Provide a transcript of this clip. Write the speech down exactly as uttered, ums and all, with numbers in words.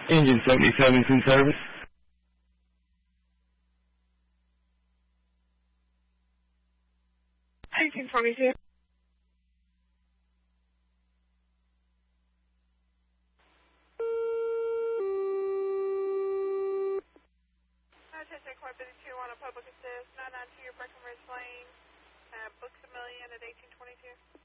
Engine seventy-seven is in service. eighteen twenty-two. Corp fifty-two on a public assist, nine nine two Breckenridge Lane, uh, books a million at eighteen twenty-two.